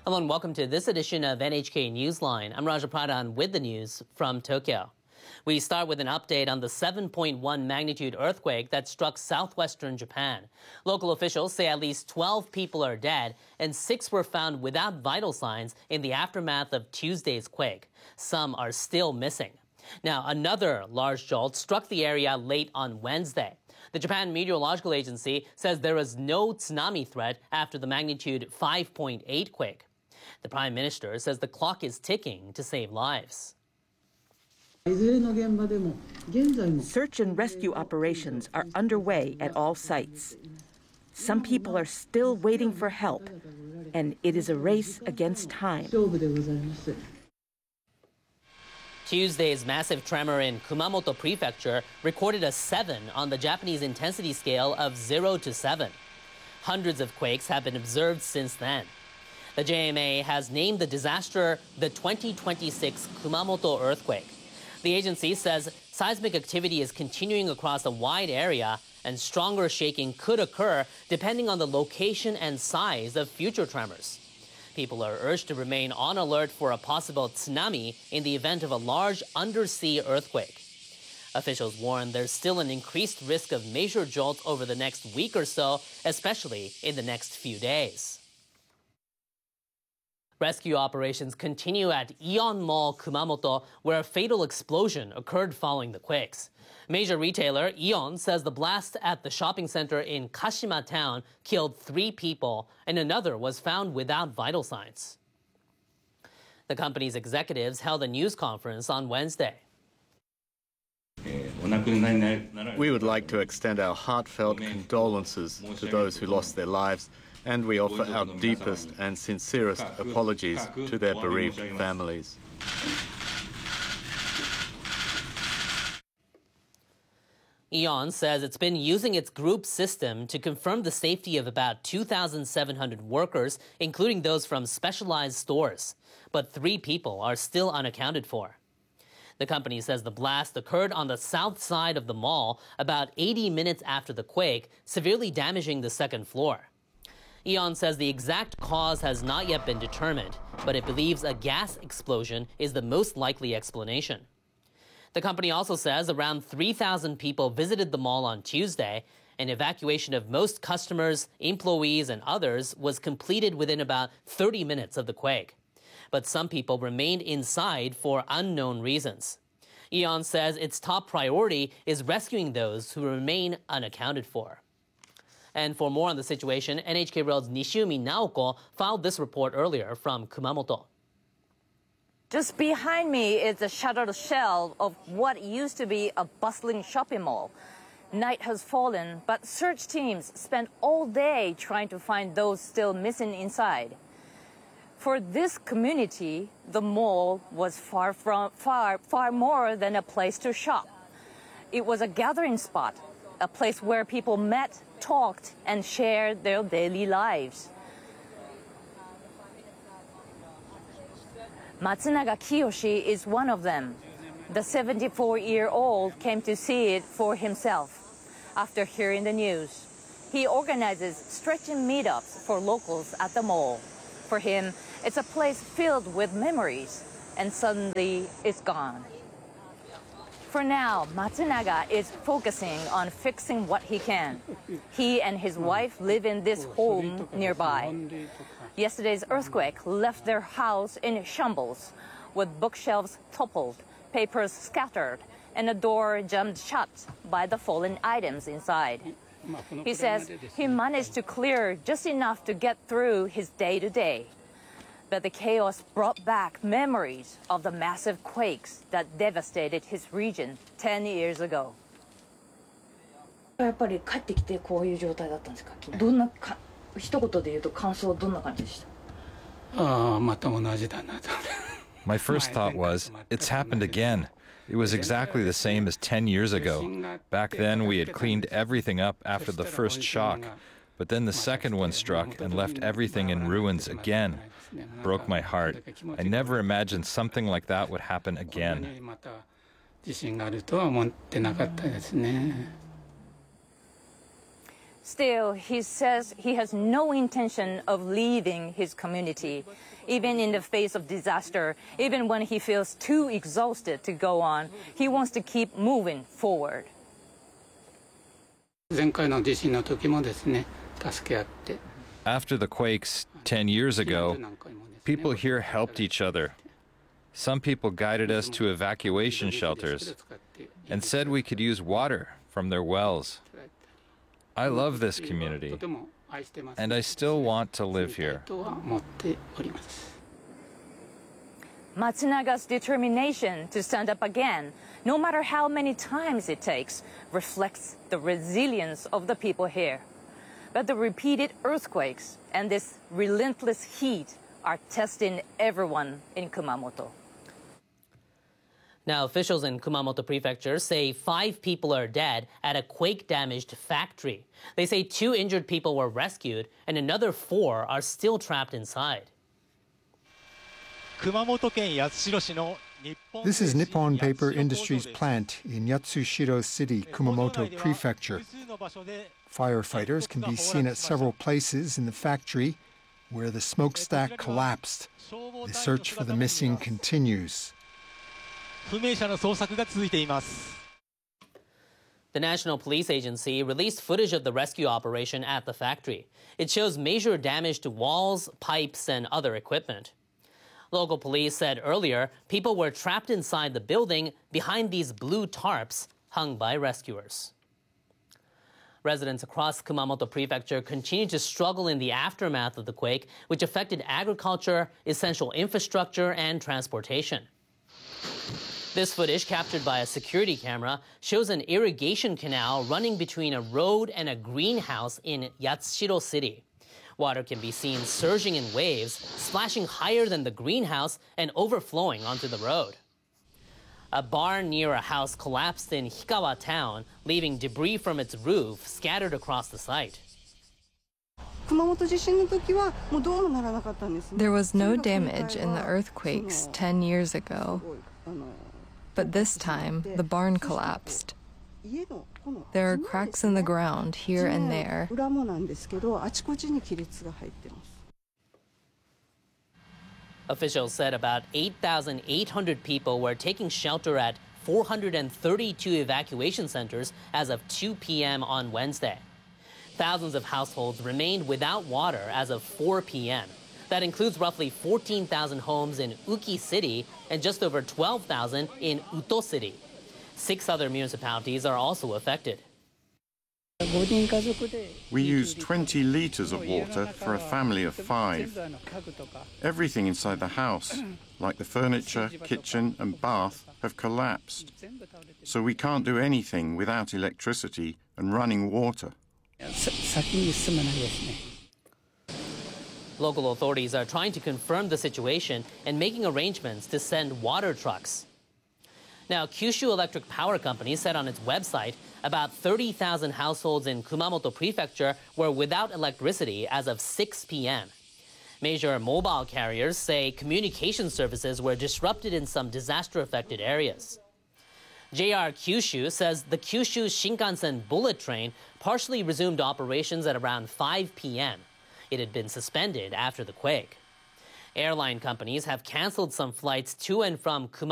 Hello and welcome to this edition of NHK Newsline. I'm Raja Pradhan with the news from Tokyo. We start with an update on the 7.1 magnitude earthquake that struck southwestern Japan. Local officials say at least 12 people are dead and 6 were found without vital signs in the aftermath of Tuesday's quake. Some are still missing. Now, another large jolt struck the area late on Wednesday. The Japan Meteorological Agency says there is no tsunami threat after the magnitude 5.8 quake. The Prime Minister says the clock is ticking to save lives. Search and rescue operations are underway at all sites. Some people are still waiting for help, and it is a race against time. Tuesday's massive tremor in Kumamoto Prefecture recorded a 7 on the Japanese intensity scale of 0 to 7. Hundreds of quakes have been observed since then. The JMA has named the disaster the 2026 Kumamoto earthquake. The agency says seismic activity is continuing across a wide area and stronger shaking could occur depending on the location and size of future tremors. People are urged to remain on alert for a possible tsunami in the event of a large undersea earthquake. Officials warn there's still an increased risk of major jolts over the next week or so, especially in the next few days. Rescue operations continue at Aeon Mall, Kumamoto, where a fatal explosion occurred following the quakes. Major retailer Aeon says the blast at the shopping center in Kashima town killed 3 people, and another was found without vital signs. The company's executives held a news conference on Wednesday. We would like to extend our heartfelt condolences to those who lost their lives, and we offer our deepest and sincerest apologies to their bereaved families. Aeon says it's been using its group system to confirm the safety of about 2,700 workers, including those from specialized stores. But 3 people are still unaccounted for. The company says the blast occurred on the south side of the mall about 80 minutes after the quake, severely damaging the second floor. Aeon says the exact cause has not yet been determined, but it believes a gas explosion is the most likely explanation. The company also says around 3,000 people visited the mall on Tuesday, and evacuation of most customers, employees, and others was completed within about 30 minutes of the quake. But some people remained inside for unknown reasons. Aeon says its top priority is rescuing those who remain unaccounted for. And for more on the situation, NHK World's Nishiumi Naoko filed this report earlier from Kumamoto. Just behind me is a shattered shell of what used to be a bustling shopping mall. Night has fallen, but search teams spent all day trying to find those still missing inside. For this community, the mall was far more than a place to shop. It was a gathering spot, a place where people met, talked, and shared their daily lives. Matsunaga Kiyoshi is one of them. The 74-year-old came to see it for himself after hearing the news. He organizes stretching meetups for locals at the mall. For him, it's a place filled with memories, and suddenly it's gone. For now, Matsunaga is focusing on fixing what he can. He and his wife live in this home nearby. Yesterday's earthquake left their house in shambles, with bookshelves toppled, papers scattered, and a door jammed shut by the fallen items inside. He says he managed to clear just enough to get through his day-to-day. But the chaos brought back memories of the massive quakes that devastated his region 10 years ago. やっぱり帰ってきてこういう状態だったんですか。どんなか一言で言うと感想どんな感じでした。 また同じだなと。 My first thought was, it's happened again. It was exactly the same as 10 years ago. Back then, we had cleaned everything up after the first shock. But then the second one struck and left everything in ruins again. Broke my heart. I never imagined something like that would happen again. Still, he says he has no intention of leaving his community, even in the face of disaster, even when he feels too exhausted to go on. He wants to keep moving forward. 前回の地震の時もですね、助け合って。 After the quakes 10 years ago, people here helped each other. Some people guided us to evacuation shelters and said we could use water from their wells. I love this community, and I still want to live here. Matsunaga's determination to stand up again, no matter how many times it takes, reflects the resilience of the people here. But the repeated earthquakes and this relentless heat are testing everyone in Kumamoto. Now, officials in Kumamoto Prefecture say 5 people are dead at a quake-damaged factory. They say 2 injured people were rescued and another 4 are still trapped inside. This is Nippon Paper Industries plant in Yatsushiro City, Kumamoto Prefecture. Firefighters can be seen at several places in the factory where the smokestack collapsed. The search for the missing continues. The National Police Agency released footage of the rescue operation at the factory. It shows major damage to walls, pipes, and other equipment. Local police said earlier people were trapped inside the building behind these blue tarps hung by rescuers. Residents across Kumamoto Prefecture continue to struggle in the aftermath of the quake, which affected agriculture, essential infrastructure, and transportation. This footage, captured by a security camera, shows an irrigation canal running between a road and a greenhouse in Yatsushiro City. Water can be seen surging in waves, splashing higher than the greenhouse and overflowing onto the road. A barn near a house collapsed in Hikawa town, leaving debris from its roof scattered across the site. There was no damage in the earthquakes 10 years ago. But this time, the barn collapsed. There are cracks in the ground here and there. Officials said about 8,800 people were taking shelter at 432 evacuation centers as of 2 p.m. on Wednesday. Thousands of households remained without water as of 4 p.m. That includes roughly 14,000 homes in Uki City and just over 12,000 in Uto City. 6 other municipalities are also affected. We use 20 litres of water for a family of 5. Everything inside the house, like the furniture, kitchen and bath, have collapsed. So we can't do anything without electricity and running water. Local authorities are trying to confirm the situation and making arrangements to send water trucks. Now, Kyushu Electric Power Company said on its website about 30,000 households in Kumamoto Prefecture were without electricity as of 6 p.m. Major mobile carriers say communication services were disrupted in some disaster-affected areas. JR Kyushu says the Kyushu Shinkansen bullet train partially resumed operations at around 5 p.m. It had been suspended after the quake. Airline companies have canceled some flights to and from Kumamoto